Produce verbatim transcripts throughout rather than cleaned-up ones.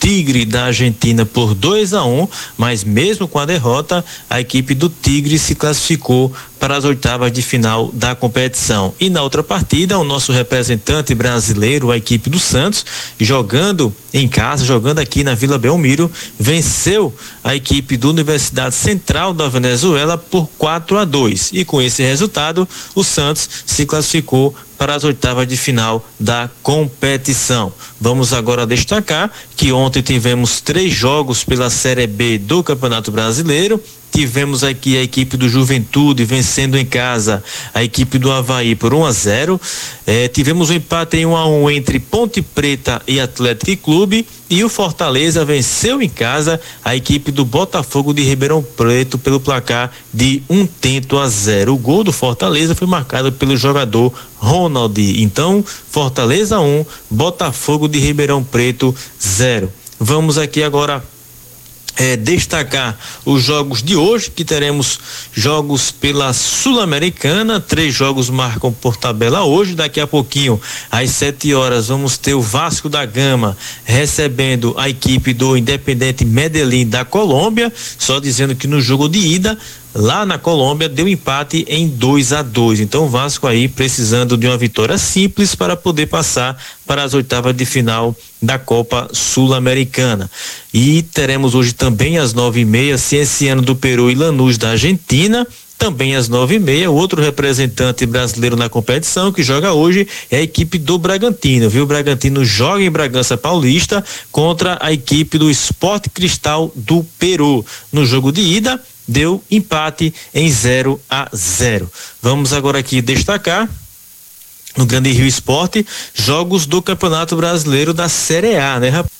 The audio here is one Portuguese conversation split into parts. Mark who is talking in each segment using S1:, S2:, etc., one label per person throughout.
S1: Tigre da Argentina por dois a um, mas mesmo com a derrota, a equipe do Tigre se classificou para as oitavas de final da competição. E na outra partida, o nosso representante brasileiro, a equipe do Santos, jogando em casa, jogando aqui na Vila Belmiro, venceu a equipe da Universidade Central da Venezuela por quatro a dois. E com esse resultado, o Santos se classificou para as oitavas de final da competição. Vamos agora destacar que ontem tivemos três jogos pela Série B do Campeonato Brasileiro. Tivemos aqui a equipe do Juventude vencendo em casa a equipe do Avaí por um a zero. Eh, tivemos um empate em um a um entre Ponte Preta e Atlético Clube, e o Fortaleza venceu em casa a equipe do Botafogo de Ribeirão Preto pelo placar de um tento a zero. O gol do Fortaleza foi marcado pelo jogador Ronald. Então, Fortaleza um, Botafogo de Ribeirão Preto zero. Vamos aqui agora É, destacar os jogos de hoje, que teremos jogos pela Sul-Americana. Três jogos marcam por tabela hoje. Daqui a pouquinho, às sete horas, vamos ter o Vasco da Gama recebendo a equipe do Independente Medellín da Colômbia. Só dizendo que no jogo de ida, lá na Colômbia, deu empate em dois a dois. Então o Vasco aí precisando de uma vitória simples para poder passar para as oitavas de final da Copa Sul-Americana. E teremos hoje também às nove e meia, Cienciano do Peru e Lanús da Argentina. Também às nove e meia, o outro representante brasileiro na competição que joga hoje é a equipe do Bragantino, viu? O Bragantino joga em Bragança Paulista contra a equipe do Sport Cristal do Peru. No jogo de ida, deu empate em zero a zero. Vamos agora aqui destacar no Grande Rio Esporte jogos do Campeonato Brasileiro da Série A, né, rapaz?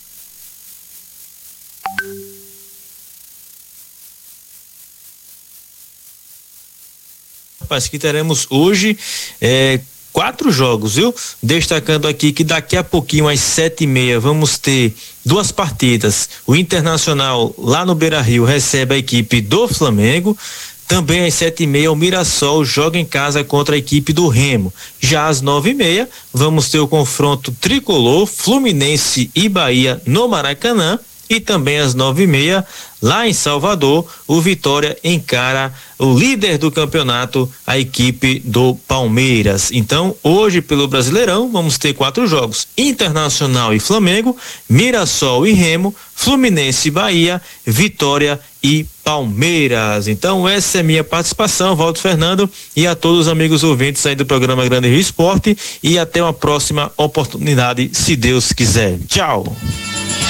S1: Rapaz, que teremos hoje é, quatro jogos, viu? Destacando aqui que daqui a pouquinho, às sete e meia, vamos ter duas partidas. O Internacional, lá no Beira-Rio, recebe a equipe do Flamengo. Também às sete e meia, o Mirassol joga em casa contra a equipe do Remo. Já às nove e meia, vamos ter o confronto tricolor, Fluminense e Bahia no Maracanã. E também às nove e meia, lá em Salvador, o Vitória encara o líder do campeonato, a equipe do Palmeiras. Então, hoje pelo Brasileirão, vamos ter quatro jogos: Internacional e Flamengo, Mirassol e Remo, Fluminense e Bahia, Vitória e Palmeiras. Então, essa é minha participação, Valdo Fernando, e a todos os amigos ouvintes aí do programa Grande Rio Esporte, e até uma próxima oportunidade, se Deus quiser. Tchau!